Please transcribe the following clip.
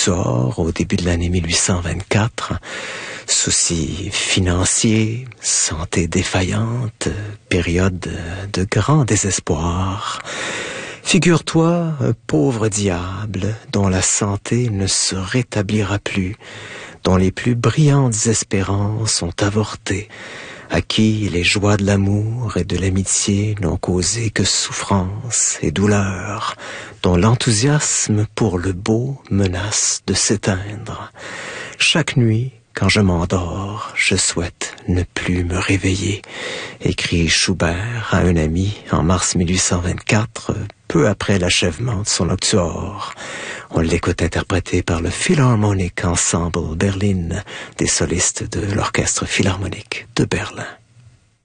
Noctuor au début de l'année 1824. Soucis financiers, santé défaillante, période de grand désespoir. Figure-toi, un pauvre diable dont la santé ne se rétablira plus, dont les plus brillantes espérances ont avorté, à qui les joies de l'amour et de l'amitié n'ont causé que souffrance et douleur, dont l'enthousiasme pour le beau menace de s'éteindre. Chaque nuit, quand je m'endors, je souhaite ne plus me réveiller, écrit Schubert à un ami en mars 1824, peu après l'achèvement de son Noctuor. On l'écoute interprété par le Philharmonic Ensemble Berlin, des solistes de l'Orchestre Philharmonique de Berlin.